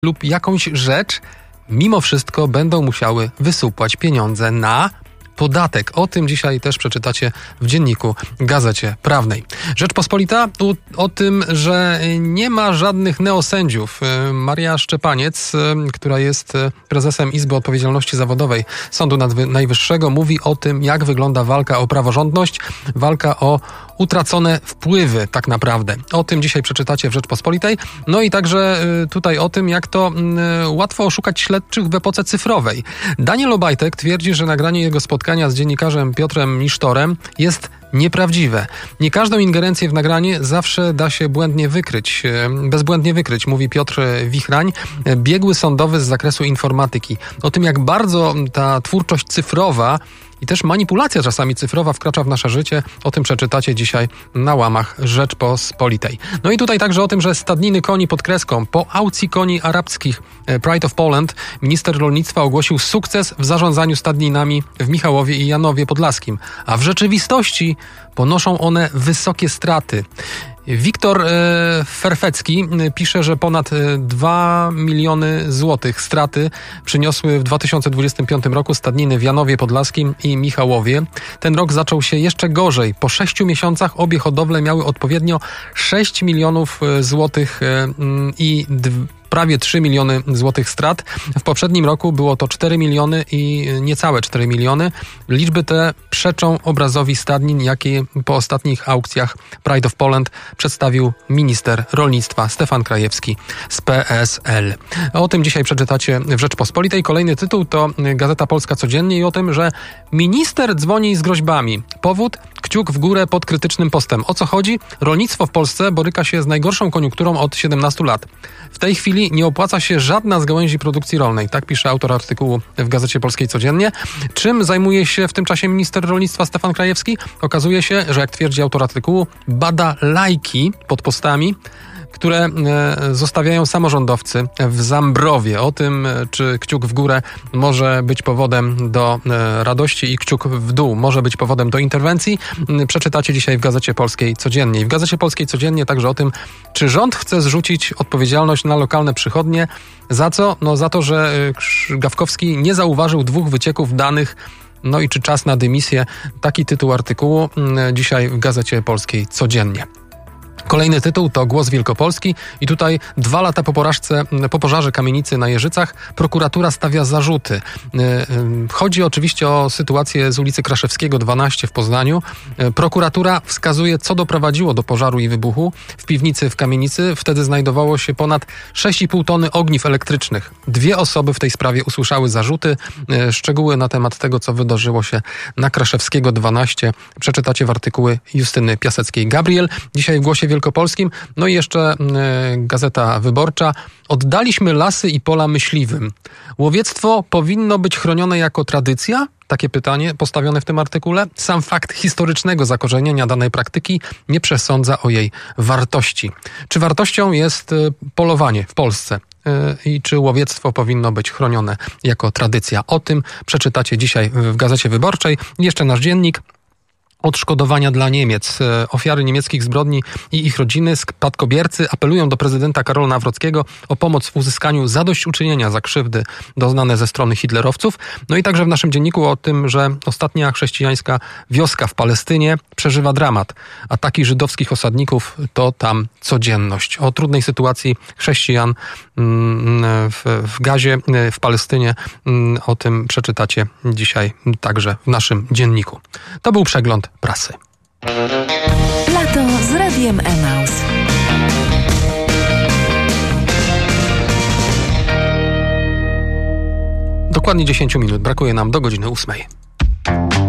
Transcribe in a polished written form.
lub jakąś rzecz, mimo wszystko będą musiały wysupłać pieniądze na podatek. O tym dzisiaj też przeczytacie w dzienniku Gazecie Prawnej. Rzeczpospolita o tym, że nie ma żadnych neosędziów. Maria Szczepaniec, która jest prezesem Izby Odpowiedzialności Zawodowej Sądu Najwyższego, mówi o tym, jak wygląda walka o praworządność, walka o utracone wpływy tak naprawdę. O tym dzisiaj przeczytacie w Rzeczpospolitej. No i także tutaj o tym, jak to łatwo oszukać śledczych w epoce cyfrowej. Daniel Obajtek twierdzi, że nagranie jego spotkania z dziennikarzem Piotrem Nisztorem jest nieprawdziwe. Nie każdą ingerencję w nagranie zawsze da się bezbłędnie wykryć, mówi Piotr Wichrań, biegły sądowy z zakresu informatyki. O tym, jak bardzo ta twórczość cyfrowa i też manipulacja czasami cyfrowa wkracza w nasze życie, o tym przeczytacie dzisiaj na łamach Rzeczpospolitej. No i tutaj także o tym, że stadniny koni pod Kreską po aukcji koni arabskich Pride of Poland minister rolnictwa ogłosił sukces w zarządzaniu stadninami w Michałowie i Janowie Podlaskim, a w rzeczywistości ponoszą one wysokie straty. Wiktor Ferfecki pisze, że ponad 2 miliony złotych straty przyniosły w 2025 roku stadniny w Janowie Podlaskim i Michałowie. Ten rok zaczął się jeszcze gorzej. Po 6 miesiącach obie hodowle miały odpowiednio 6 milionów złotych i prawie 3 miliony złotych strat. W poprzednim roku było to 4 miliony i niecałe 4 miliony. Liczby te przeczą obrazowi stadnin, jakie po ostatnich aukcjach Pride of Poland przedstawił minister rolnictwa Stefan Krajewski z PSL. O tym dzisiaj przeczytacie w Rzeczpospolitej. Kolejny tytuł to Gazeta Polska Codziennie i o tym, że minister dzwoni z groźbami. Powód? Kciuk w górę pod krytycznym postem. O co chodzi? Rolnictwo w Polsce boryka się z najgorszą koniunkturą od 17 lat. W tej chwili nie opłaca się żadna z gałęzi produkcji rolnej. Tak pisze autor artykułu w Gazecie Polskiej Codziennie. Czym zajmuje się w tym czasie minister rolnictwa Stefan Krajewski? Okazuje się, że jak twierdzi autor artykułu, bada lajki pod postami, które zostawiają samorządowcy w Zambrowie. O tym, czy kciuk w górę może być powodem do radości i kciuk w dół może być powodem do interwencji, przeczytacie dzisiaj w Gazecie Polskiej Codziennie. I w Gazecie Polskiej Codziennie także o tym, czy rząd chce zrzucić odpowiedzialność na lokalne przychodnie. Za co? No za to, że Gawkowski nie zauważył 2 wycieków danych. No i czy czas na dymisję? Taki tytuł artykułu dzisiaj w Gazecie Polskiej Codziennie. Kolejny tytuł to Głos Wielkopolski i tutaj 2 lata po pożarze kamienicy na Jeżycach prokuratura stawia zarzuty. Chodzi oczywiście o sytuację z ulicy Kraszewskiego 12 w Poznaniu. Prokuratura wskazuje, co doprowadziło do pożaru i wybuchu w piwnicy w kamienicy. Wtedy znajdowało się ponad 6,5 tony ogniw elektrycznych. 2 osoby w tej sprawie usłyszały zarzuty. Szczegóły na temat tego, co wydarzyło się na Kraszewskiego 12 przeczytacie w artykuły Justyny Piaseckiej-Gabriel. Dzisiaj w Głosie Wielkopolskim. No i jeszcze Gazeta Wyborcza. Oddaliśmy lasy i pola myśliwym. Łowiectwo powinno być chronione jako tradycja? Takie pytanie postawione w tym artykule. Sam fakt historycznego zakorzenienia danej praktyki nie przesądza o jej wartości. Czy wartością jest polowanie w Polsce? I czy łowiectwo powinno być chronione jako tradycja? O tym przeczytacie dzisiaj w Gazecie Wyborczej. Jeszcze nasz dziennik. Odszkodowania dla Niemiec. Ofiary niemieckich zbrodni i ich rodziny, spadkobiercy apelują do prezydenta Karola Nawrockiego o pomoc w uzyskaniu zadośćuczynienia za krzywdy doznane ze strony hitlerowców. No i także w naszym dzienniku o tym, że ostatnia chrześcijańska wioska w Palestynie przeżywa dramat. Ataki żydowskich osadników to tam codzienność. O trudnej sytuacji chrześcijan w Gazie, w Palestynie, o tym przeczytacie dzisiaj także w naszym dzienniku. To był przegląd prasy. Lato z Radiem Emaus. Dokładnie 10 minut brakuje nam do godziny 8.